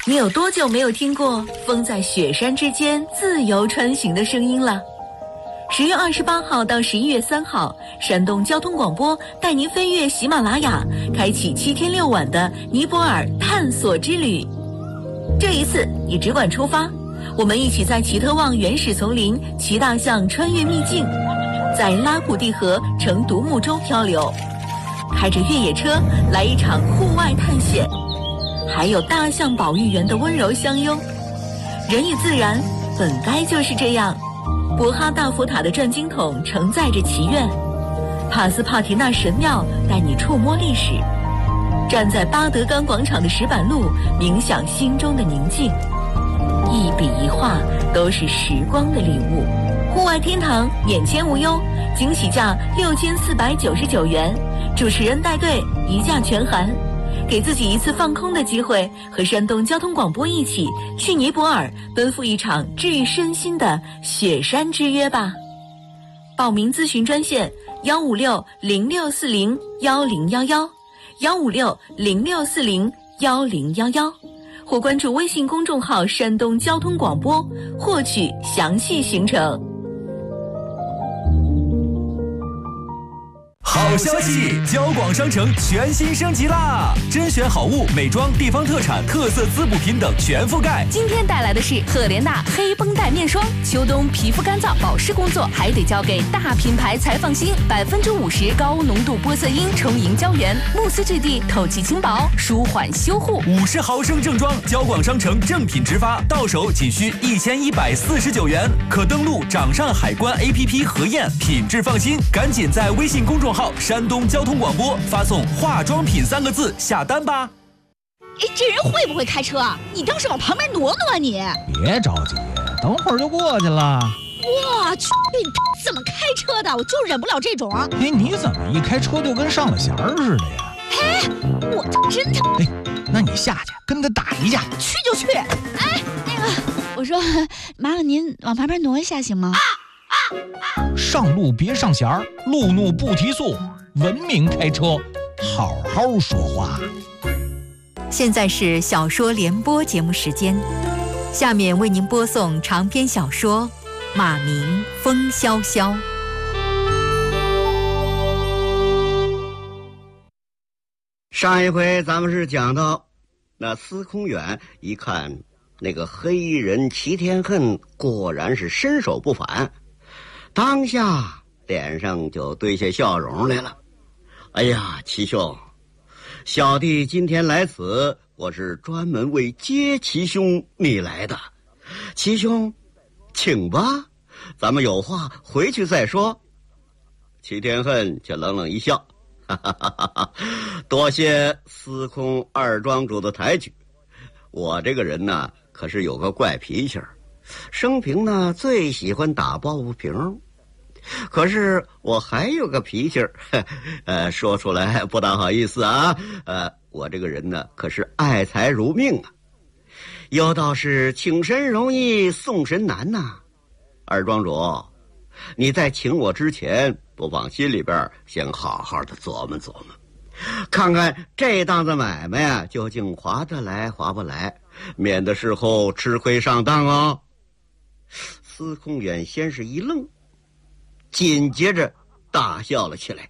你有多久没有听过风在雪山之间自由穿行的声音了？10月28号到11月3号，山东交通广播带您飞越喜马拉雅，开启7天6晚的尼泊尔探索之旅。这一次你只管出发，我们一起在奇特旺原始丛林骑大象穿越秘境，在拉普蒂河乘独木舟漂流，开着越野车来一场户外探险，还有大象保育员的温柔相拥。人与自然本该就是这样。博哈大佛塔的转经筒承载着祈愿，帕斯帕提纳神庙带你触摸历史，站在巴德冈广场的石板路冥想心中的宁静，一笔一画都是时光的礼物。户外天堂眼前无忧，惊喜价6499元，主持人带队，一价全含。给自己一次放空的机会，和山东交通广播一起去尼泊尔奔赴一场治愈身心的雪山之约吧。报名咨询专线15606401011，15606401011，或关注微信公众号山东交通广播，获取详细行程。 好消息！交广商城全新升级啦！甄选好物、美妆、地方特产、特色滋补品等全覆盖。 今天带来的是赫莲娜黑绷带面霜，秋冬皮肤干燥保湿工作还得交给大品牌才放心，50%高浓度玻色因充盈胶原，慕斯质地，透气轻薄，舒缓修护。 50毫升正装，交广商城正品直发，到手仅需1149元，可登录掌上海关 APP 核验，品质放心。赶紧在微信公众号山东交通广播发送化妆品3个字下单吧。 这人会不会开车啊？你倒是往旁边挪挪啊你！ 别着急，等会儿就过去了。 我去，你怎么开车的？我就忍不了这种。 你怎么一开车就跟上了弦儿似的呀？ 我真的。 那你下去跟他打一架。 去就去。我说麻烦您往旁边挪一下行吗？ 上路别上弦儿，路怒不提速，文明开车，好好说话。 现在是小说联播节目时间，下面为您播送长篇小说《马鸣风萧萧》。 上一回咱们是讲到，那司空远一看那个黑衣人齐天恨果然是身手不凡，当下脸上就堆下笑容来了。哎呀，齐兄，小弟今天来此，我是专门为接齐兄你来的。齐兄，请吧，咱们有话回去再说。齐天恨却冷冷一笑，哈哈哈哈，多谢司空二庄主的抬举。我这个人呢，可是有个怪脾气儿，生平呢最喜欢打抱不平。可是我还有个脾气儿，说出来不大好意思啊。我这个人呢，可是爱财如命啊。有道是请神容易送神难呐。二庄主，你在请我之前，不妨心里边先好好的琢磨琢磨，看看这档子买卖啊，究竟划得来划不来，免得事后吃亏上当哦。司空远先是一愣，紧接着大笑了起来。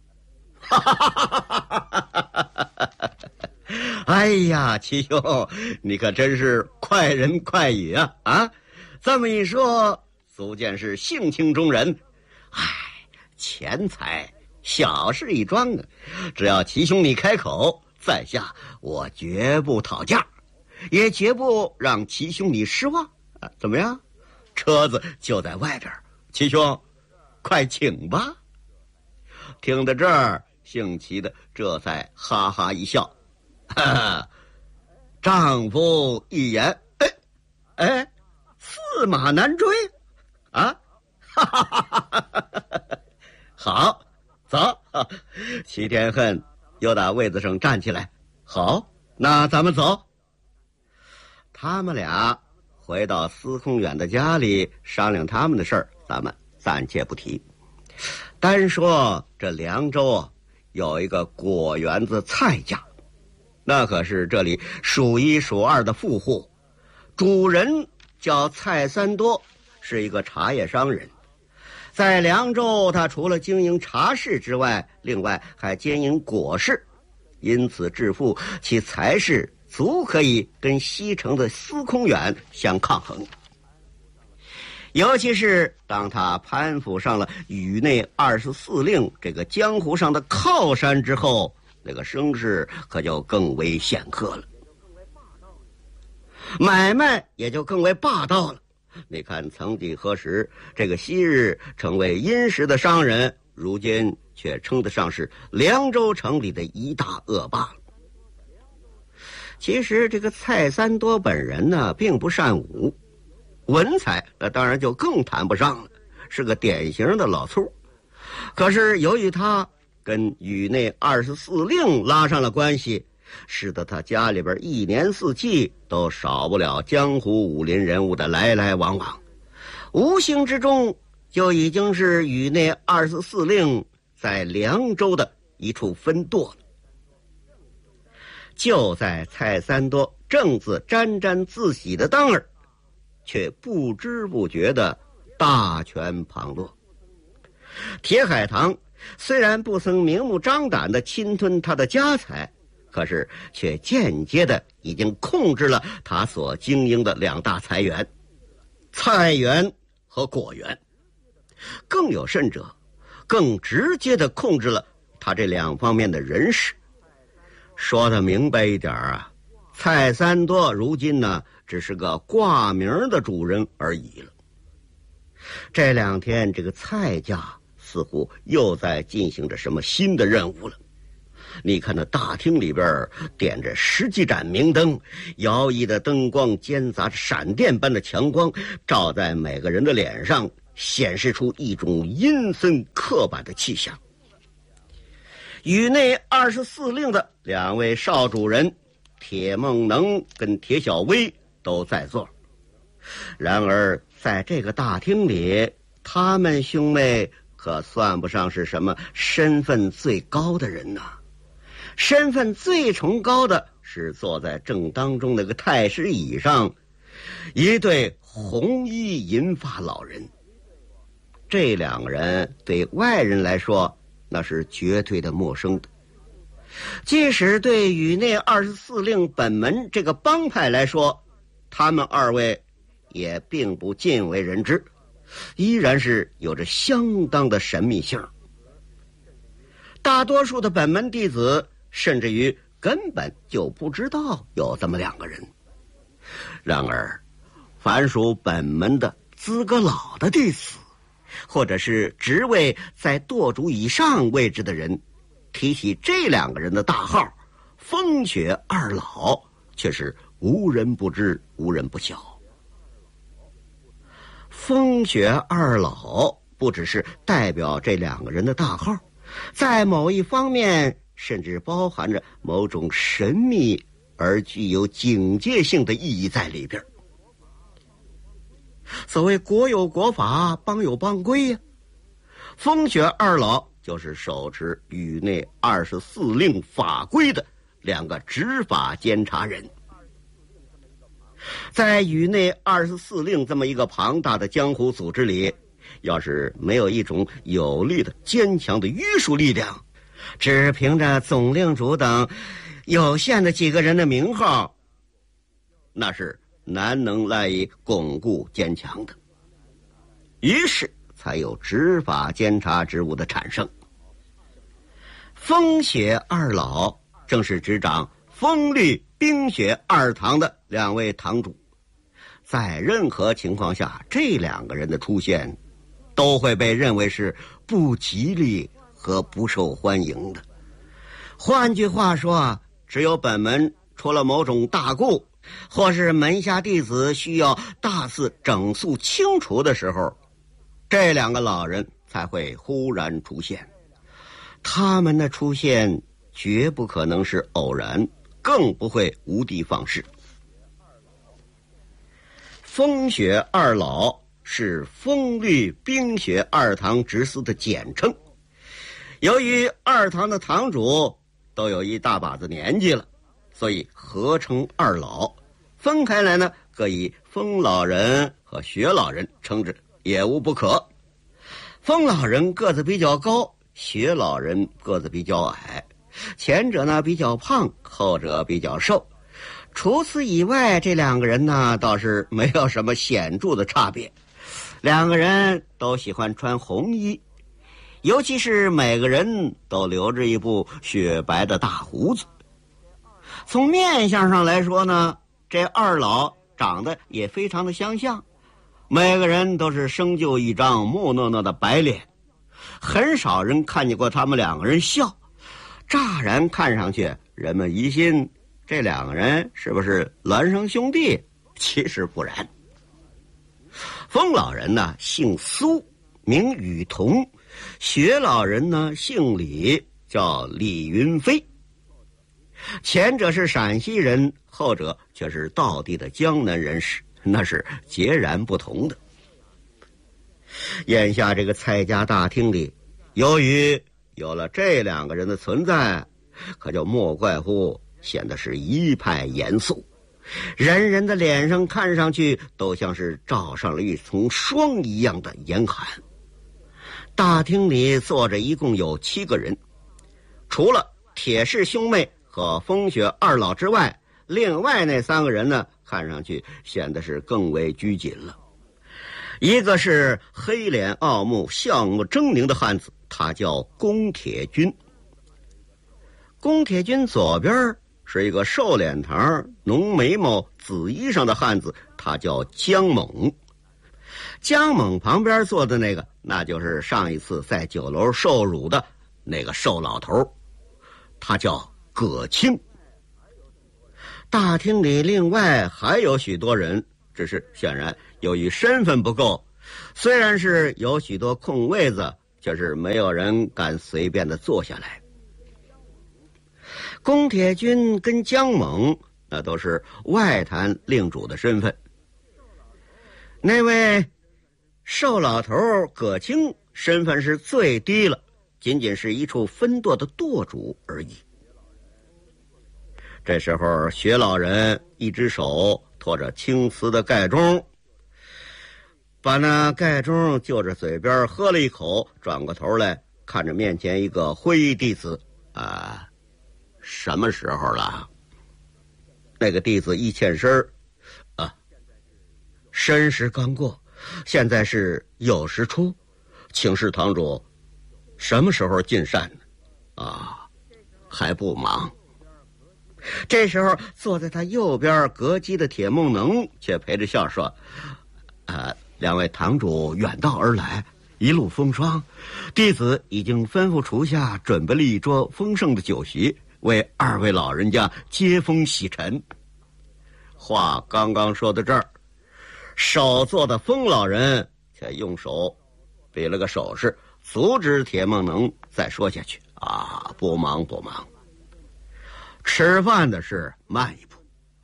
哎呀，齐兄，你可真是快人快语啊！这么一说，足见是性情中人。钱财小事一桩啊，只要齐兄你开口，在下我绝不讨价，也绝不让齐兄你失望。怎么样？车子就在外边，齐兄快请吧。听到这儿，姓齐的这才哈哈一笑，丈夫一言，驷马难追啊！好，走。齐天恨又打位子上站起来，好，那咱们走。他们俩回到司空远的家里商量他们的事儿，咱们暂且不提。单说这凉州有一个果园子蔡家， 那可是这里数一数二的富户，主人叫蔡三多，是一个茶叶商人。在凉州，他除了经营茶市之外，另外还经营果市，因此致富，其财势足可以跟西城的司空远相抗衡。尤其是当他攀附上了宇内24令这个江湖上的靠山之后，那个声势可就更为显赫了，买卖也就更为霸道了。你看，曾几何时，这个昔日成为殷实的商人，如今却称得上是凉州城里的一大恶霸了。其实这个蔡三多本人呢，并不善武，文采那当然就更谈不上了，是个典型的老粗。可是由于他跟宇内24令拉上了关系，使得他家里边一年四季都少不了江湖武林人物的来来往往，无形之中就已经是宇内24令在凉州的一处分舵了。就在蔡三多正自沾沾自喜的当儿，却不知不觉的大权旁落。铁海棠虽然不曾明目张胆地侵吞他的家财，可是却间接的已经控制了他所经营的两大财源，菜园和果园。更有甚者，更直接的控制了他这两方面的人事。说得明白一点啊，蔡三多如今呢，只是个挂名的主人而已了。这两天，这个蔡家似乎又在进行着什么新的任务了。你看那大厅里边点着10几盏明灯，摇曳的灯光兼杂着闪电般的强光，照在每个人的脸上，显示出一种阴森刻板的气象。宇内24令的两位少主人铁梦能跟铁小薇都在座，然而在这个大厅里，他们兄妹可算不上是什么身份最高的人呐。身份最崇高的是坐在正当中那个太师椅上一对红衣银发老人。这两个人对外人来说那是绝对的陌生的，即使对宇内24令本门这个帮派来说，他们二位也并不尽为人知，依然是有着相当的神秘性。大多数的本门弟子甚至于根本就不知道有这么两个人。然而凡属本门的资格老的弟子，或者是职位在舵主以上位置的人，提起这两个人的大号风雪二老，却是无人不知无人不晓。风雪二老不只是代表这两个人的大号，在某一方面甚至包含着某种神秘而具有警戒性的意义在里边。所谓国有国法，邦有邦规呀。风雪二老就是手持宇内24令法规的两个执法监察人。在宇内24令这么一个庞大的江湖组织里，要是没有一种有力的坚强的约束力量，只凭着总令主等有限的几个人的名号，那是难能赖以巩固坚强的。于是才有执法监察职务的产生。风雪二老正是执掌风律冰雪二堂的两位堂主，在任何情况下，这两个人的出现都会被认为是不吉利和不受欢迎的。换句话说啊，只有本门出了某种大故，或是门下弟子需要大肆整肃清除的时候，这两个老人才会忽然出现。他们的出现绝不可能是偶然，更不会无的放矢。风雪二老是风律冰雪二堂执司的简称。由于二堂的堂主都有一大把子年纪了， 所以合称二老。分开来呢，各以风老人和雪老人称之，也无不可。风老人个子比较高，雪老人个子比较矮，前者呢比较胖，后者比较瘦。除此以外，这两个人呢倒是没有什么显著的差别。两个人都喜欢穿红衣，尤其是每个人都留着一部雪白的大胡子。从面相上来说呢，这二老长得也非常的相像，每个人都是生就一张木讷讷的白脸，很少人看见过他们两个人笑。乍然看上去，人们疑心这两个人是不是孪生兄弟？其实不然。风老人呢姓苏，名雨桐；雪老人呢姓李，叫李云飞。前者是陕西人，后者却是道地的江南人士，那是截然不同的。眼下这个蔡家大厅里，由于有了这两个人的存在，可就莫怪乎显得是一派严肃，人人的脸上看上去都像是罩上了一层霜一样的严寒。大厅里坐着一共有7个人，除了铁氏兄妹和风雪二老之外，另外那3个人呢，看上去显得是更为拘谨了。一个是黑脸傲目、相貌狰狞的汉子，他叫龚铁军。龚铁军左边是一个瘦脸膛、浓眉毛、紫衣裳的汉子，他叫姜猛。姜猛旁边坐的那个，那就是上一次在酒楼受辱的那个瘦老头，他叫葛青。大厅里另外还有许多人，只是显然由于身份不够，虽然是有许多空位子，却是没有人敢随便的坐下来。龚铁军跟姜猛那都是外坛令主的身份，那位瘦老头葛青身份是最低了，仅仅是一处分舵的舵主而已。这时候薛老人一只手托着青瓷的盖盅，把那盖盅就着嘴边喝了一口，转过头来看着面前一个灰衣弟子，什么时候了？那个弟子一欠身，申时刚过，现在是酉时初，请示堂主，什么时候进膳呢？还不忙。这时候坐在他右边隔击的铁梦能却陪着笑说，两位堂主远道而来，一路风霜，弟子已经吩咐厨下准备了一桌丰盛的酒席，为2位老人家接风洗尘。话刚刚说到这儿，首座的风老人却用手比了个手势，阻止铁梦能再说下去。不忙不忙，吃饭的事慢一步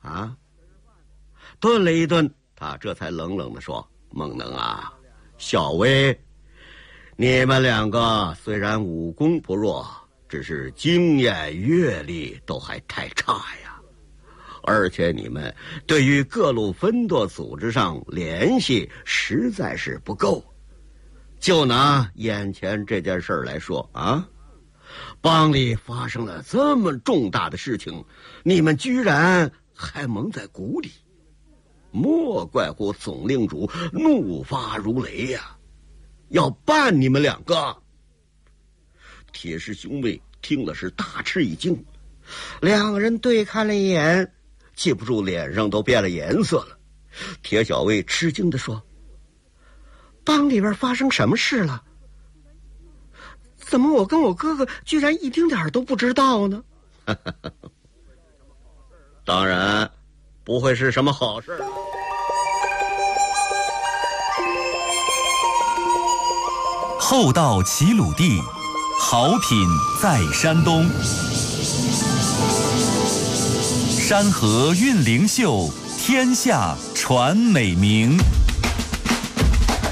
顿了一顿，他这才冷冷地说，梦能小薇，你们2个虽然武功不弱，只是经验阅历都还太差呀，而且你们对于各路分舵组织上联系实在是不够。就拿眼前这件事来说帮里发生了这么重大的事情，你们居然还蒙在鼓里，莫怪乎总令主怒发如雷呀，要办你们2个。铁氏兄妹听了是大吃一惊，2个人对看了一眼，记不住脸上都变了颜色了。铁小卫吃惊地说，帮里边发生什么事了？怎么我跟我哥哥居然一丁点都不知道呢？当然不会是什么好事。 厚道齐鲁地，好品在山东。山河韵灵秀，天下传美名。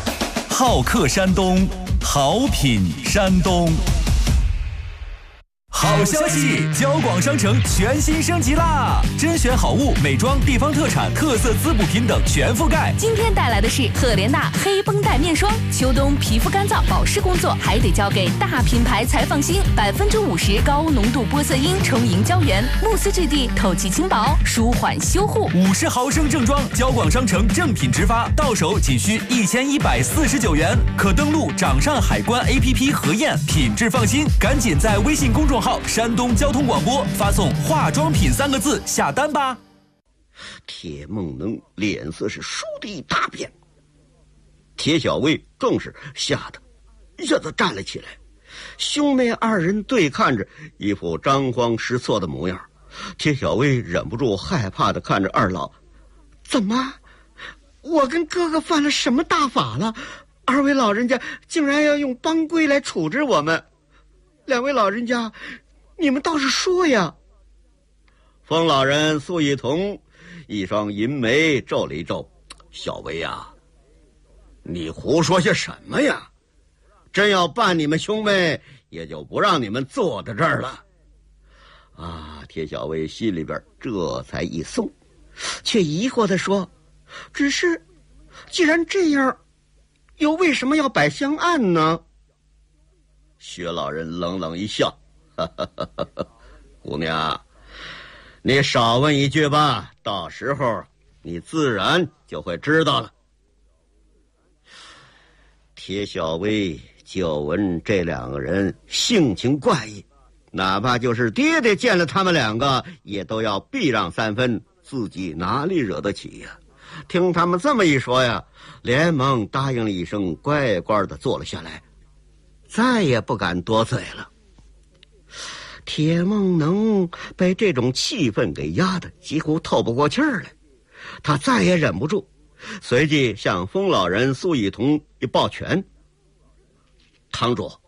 好客山东，好品山东。 好消息！交广商城全新升级啦！甄选好物、美妆、地方特产、特色滋补品等全覆盖。 今天带来的是赫莲娜黑绷带面霜，秋冬皮肤干燥保湿工作还得交给大品牌才放心，50%高浓度玻色因充盈胶原，慕斯质地，透气轻薄，舒缓修护。 50毫升正装，交广商城正品直发，到手仅需1149元，可登录掌上海关 APP 核验，品质放心，赶紧在微信公众号山东交通广播发送化妆品3个字下单吧。 铁梦能脸色是倏地一大变，铁小薇更是吓得一下子站了起来，兄妹二人对看着，一副张慌失措的模样。铁小薇忍不住害怕地看着二老，怎么，我跟哥哥犯了什么大法了？二位老人家竟然要用帮规来处置我们，两位老人家，你们倒是说呀。风老人苏一同一双银眉皱了一皱，小薇呀，你胡说些什么呀？真要办你们兄妹，也就不让你们坐在这儿了。啊，铁小薇心里边这才一松，却疑惑地说，只是既然这样，又为什么要摆香案呢？薛老人冷冷一笑，姑娘，你少问一句吧，到时候你自然就会知道了。铁小薇久闻这两个人性情怪异，哪怕就是爹爹见了他们两个，也都要避让3分，自己哪里惹得起呀？听他们这么一说呀，连忙答应了一声，乖乖地坐了下来，再也不敢多嘴了。铁梦能被这种气氛给压得几乎透不过气儿来，他再也忍不住，随即向风老人苏以同一抱拳，堂主，